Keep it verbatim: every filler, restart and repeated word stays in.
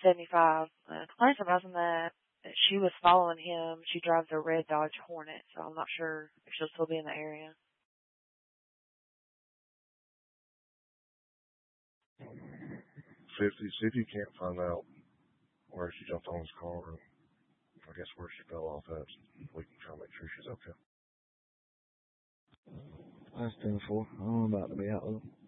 seventy-five. Uh, complaints about that she was following him. She drives a red Dodge Hornet, so I'm not sure if she'll still be in the area. See if, see if you can't find out where she jumped on his car, and I guess where she fell off at. We can try to make sure she's okay. That's ten four. I'm about to be out with them.